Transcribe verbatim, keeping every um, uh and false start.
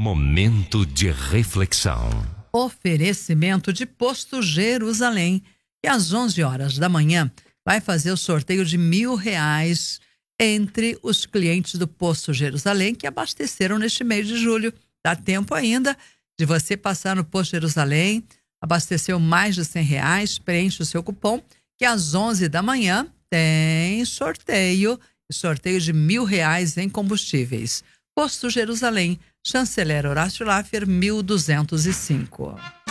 Momento de reflexão. Oferecimento de Posto Jerusalém, que às onze horas da manhã vai fazer o sorteio de mil reais entre os clientes do Posto Jerusalém que abasteceram neste mês de julho. Dá tempo ainda de você passar no Posto Jerusalém, abasteceu mais de cem reais, preenche o seu cupom, que às onze da manhã tem sorteio, sorteio de mil reais em combustíveis. Posto Jerusalém, Chanceler Horácio Laffer, mil duzentos e cinco.